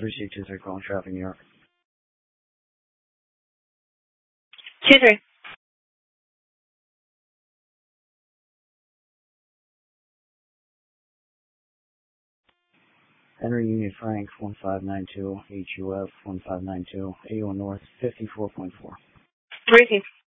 3623 calling traffic, New York. 23. Henry Union Frank 1592 HUF 1592 AO North 54.4. Briefing.